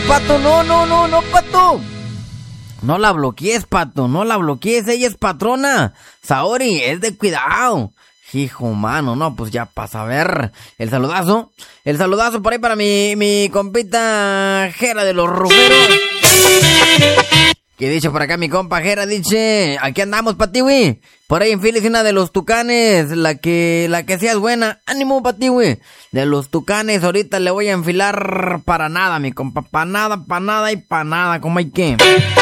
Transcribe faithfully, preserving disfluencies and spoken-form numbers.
Pato, no, no, no, no, Pato. No la bloquees, Pato, no la bloquees, ella es patrona. Saori, es de cuidado. Hijo, mano, no, pues ya pasa a ver. El saludazo, el saludazo por ahí para mi, mi compita Jera de los Ruferos. Que dice por acá mi compa Jera, dice, aquí andamos, Patiwi. Por ahí en Phillies una de los Tucanes, la que, la que seas buena. Ánimo, Patiwi. De los Tucanes ahorita le voy a enfilar para nada, mi compa. Para nada, para nada y para nada, como hay que.